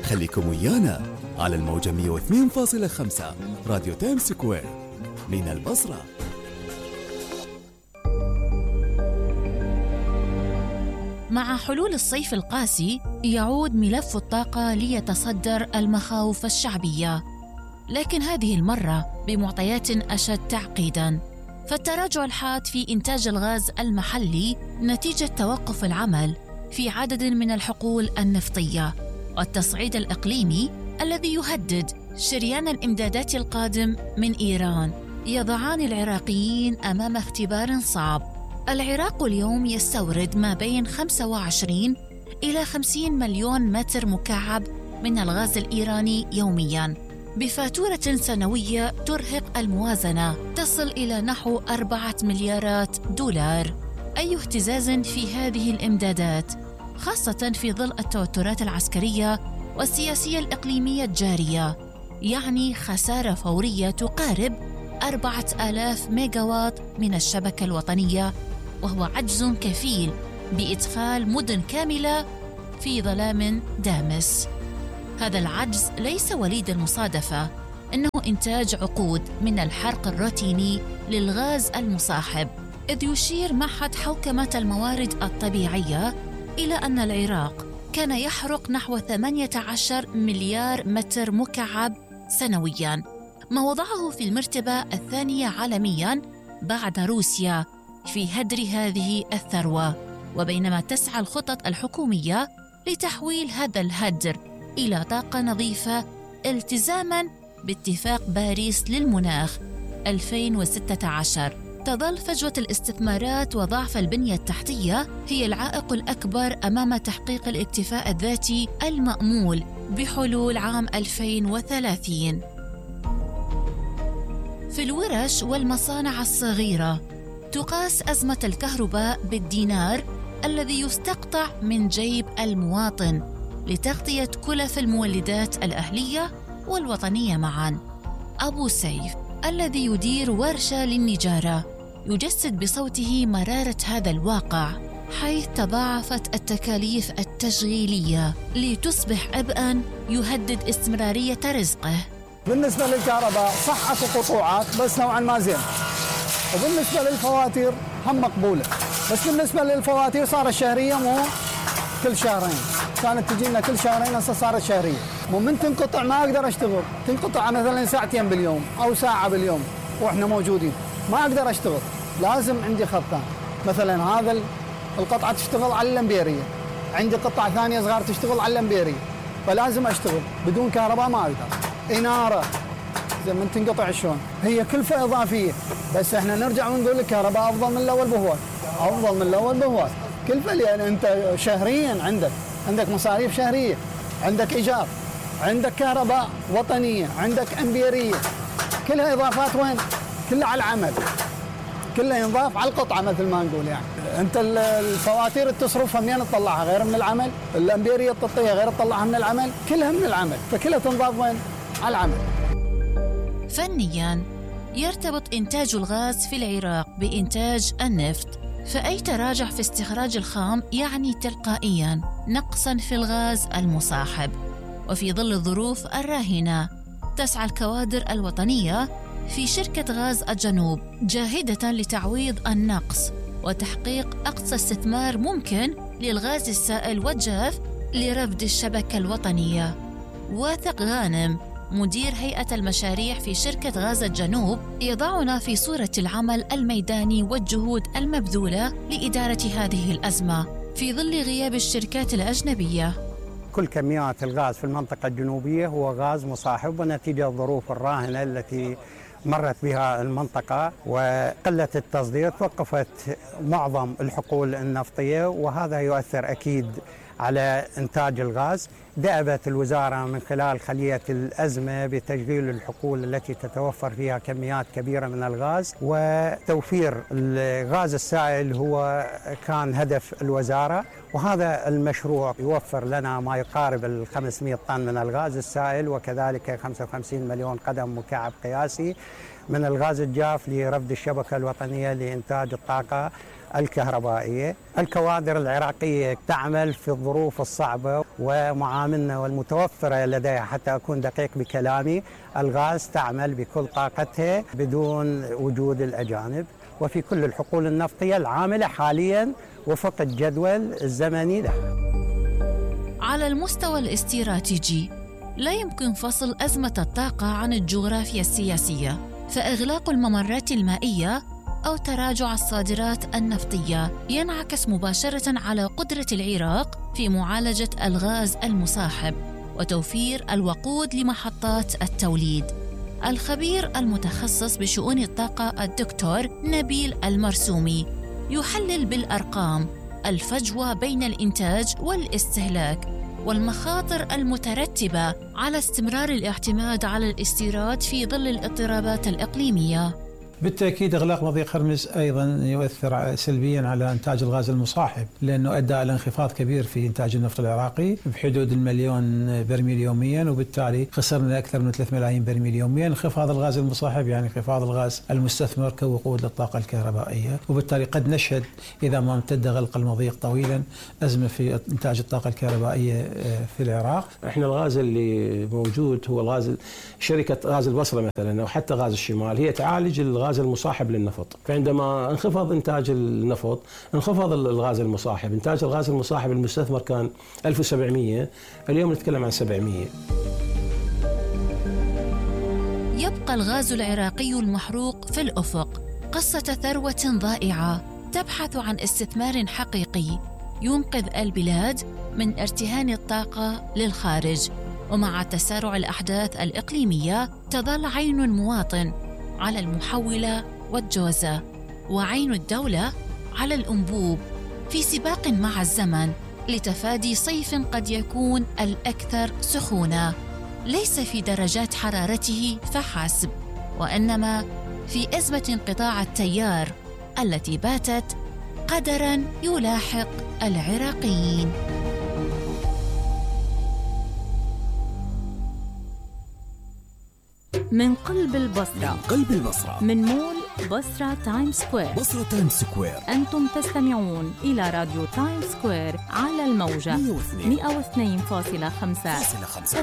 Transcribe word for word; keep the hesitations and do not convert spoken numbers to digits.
خليكم ويانا على الموجة مئة واثنين فاصلة خمسة راديو تايم سكوير من البصرة. مع حلول الصيف القاسي يعود ملف الطاقة ليتصدر المخاوف الشعبية، لكن هذه المرة بمعطيات أشد تعقيداً. فالتراجع الحاد في إنتاج الغاز المحلي نتيجة توقف العمل في عدد من الحقول النفطية، والتصعيد الإقليمي الذي يهدد شريان الإمدادات القادم من إيران يضعان العراقيين أمام اختبار صعب. العراق اليوم يستورد ما بين خمسة وعشرين إلى خمسين مليون متر مكعب من الغاز الإيراني يومياً، بفاتورة سنوية ترهق الموازنة تصل إلى نحو أربعة مليارات دولار. أي اهتزاز في هذه الإمدادات، خاصة في ظل التوترات العسكرية والسياسية الإقليمية الجارية، يعني خسارة فورية تقارب أربعة آلاف ميجاوات من الشبكة الوطنية، وهو عجز كفيل بإدخال مدن كاملة في ظلام دامس. هذا العجز ليس وليد المصادفة، إنه إنتاج عقود من الحرق الروتيني للغاز المصاحب، إذ يشير معهد حوكمة الموارد الطبيعية إلى أن العراق كان يحرق نحو ثمانية عشر مليار متر مكعب سنوياً، ما وضعه في المرتبة الثانية عالمياً بعد روسيا في هدر هذه الثروة. وبينما تسعى الخطط الحكومية لتحويل هذا الهدر إلى طاقة نظيفة التزاماً باتفاق باريس للمناخ ألفين وستة عشر، تظل فجوة الاستثمارات وضعف البنية التحتية هي العائق الأكبر أمام تحقيق الاكتفاء الذاتي المأمول بحلول عام ألفين وثلاثين. في الورش والمصانع الصغيرة تقاس أزمة الكهرباء بالدينار الذي يستقطع من جيب المواطن لتغطية كلف المولدات الأهلية والوطنية معاً. أبو سيف الذي يدير ورشة للنجارة يجسد بصوته مرارة هذا الواقع، حيث تضاعفت التكاليف التشغيلية لتصبح عبئاً يهدد استمرارية رزقه. بالنسبة للكهرباء صح اكو قطوعات بس نوعا ما زين، وبالنسبة للفواتير هم مقبولة، بس بالنسبة للفواتير صارت شهرية مو كل شهرين، كانت تجينا كل شهرين هسه صارت شهرية. مو من تنقطع ما اقدر اشتغل، تنقطع مثلا ساعتين باليوم او ساعة باليوم واحنا موجودين ما اقدر اشتغل، لازم عندي خطان. مثلا هذا القطعة تشتغل على الامبيرية، عندي قطعة ثانية صغار تشتغل على الامبيرية، فلازم اشتغل بدون كهرباء ما اقدر. إنارة زي ما تنقطع شلون، هي كلفة إضافية، بس احنا نرجع ونقول الكهرباء أفضل من الأول بهواي، أفضل من الأول بهواي. كلفة لأن أنت شهريا عندك عندك مصاريف شهرية، عندك إيجار، عندك كهرباء وطنية، عندك أمبيرية، كلها إضافات. وين؟ كلها على العمل، كلها ينضاف على القطعة مثل ما نقول. يعني أنت الفواتير تصرفها منين تطلعها غير من العمل، الأمبيرية تطيها غير تطلعها من العمل، كلها من العمل، فكلها تنضاف وين؟ على العمل. فنياً يرتبط إنتاج الغاز في العراق بإنتاج النفط، فأي تراجع في استخراج الخام يعني تلقائياً نقصاً في الغاز المصاحب. وفي ظل الظروف الراهنة تسعى الكوادر الوطنية في شركة غاز الجنوب جاهدة لتعويض النقص وتحقيق أقصى استثمار ممكن للغاز السائل والجاف لرفد الشبكة الوطنية. واثق غانم مدير هيئة المشاريع في شركة غاز الجنوب يضعنا في صورة العمل الميداني والجهود المبذولة لإدارة هذه الأزمة في ظل غياب الشركات الأجنبية. كل كميات الغاز في المنطقة الجنوبية هو غاز مصاحب، ونتيجة الظروف الراهنة التي مرت بها المنطقة وقلة التصدير توقفت معظم الحقول النفطية، وهذا يؤثر أكيد على إنتاج الغاز. دأبت الوزارة من خلال خلية الأزمة بتشغيل الحقول التي تتوفر فيها كميات كبيرة من الغاز، وتوفير الغاز السائل هو كان هدف الوزارة، وهذا المشروع يوفر لنا ما يقارب ال خمسمئة طن من الغاز السائل، وكذلك خمسة وخمسين مليون قدم مكعب قياسي من الغاز الجاف لرفد الشبكة الوطنية لإنتاج الطاقة الكهربائية. الكوادر العراقية تعمل في الظروف الصعبة ومعاملنا والمتوفرة لديها، حتى أكون دقيق بكلامي، الغاز تعمل بكل طاقتها بدون وجود الأجانب، وفي كل الحقول النفطية العاملة حالياً وفق الجدول الزمني له. على المستوى الاستراتيجي لا يمكن فصل أزمة الطاقة عن الجغرافيا السياسية، فإغلاق الممرات المائية أو تراجع الصادرات النفطية ينعكس مباشرة على قدرة العراق في معالجة الغاز المصاحب وتوفير الوقود لمحطات التوليد. الخبير المتخصص بشؤون الطاقة الدكتور نبيل المرسومي يحلل بالأرقام الفجوة بين الإنتاج والاستهلاك والمخاطر المترتبة على استمرار الاعتماد على الاستيراد في ظل الاضطرابات الإقليمية. بالتأكيد إغلاق مضيق هرمز أيضا يؤثر سلبيا على إنتاج الغاز المصاحب، لأنه أدى إلى انخفاض كبير في إنتاج النفط العراقي بحدود المليون برميل يوميا، وبالتالي خسرنا أكثر من ثلاثة ملايين برميل يوميا. انخفاض الغاز المصاحب يعني انخفاض الغاز المستثمر كوقود للطاقة الكهربائية، وبالتالي قد نشهد إذا ما امتد غلق المضيق طويلا أزمة في إنتاج الطاقة الكهربائية في العراق. احنا الغاز اللي موجود هو الغاز شركة غاز البصرة مثلا أو حتى غاز الشمال، هي تعالج الغاز المصاحب للنفط، فعندما انخفض إنتاج النفط انخفض الغاز المصاحب. إنتاج الغاز المصاحب المستثمر كان ألف وسبعمئة، اليوم نتكلم عن سبعمئة. يبقى الغاز العراقي المحروق في الأفق قصة ثروة ضائعة تبحث عن استثمار حقيقي ينقذ البلاد من ارتهان الطاقة للخارج. ومع تسارع الأحداث الإقليمية تظل عين المواطن على المحولة والجوزة، وعين الدولة على الأنبوب في سباق مع الزمن لتفادي صيف قد يكون الأكثر سخونة، ليس في درجات حرارته فحسب، وإنما في أزمة انقطاع التيار التي باتت قدراً يلاحق العراقيين. من قلب البصرة، من قلب البصرة، من مول بصرة تايم سكوير، بصرة تايم سكوير. أنتم تستمعون إلى راديو تايم سكوير على الموجة مئة واثنين فاصلة خمسة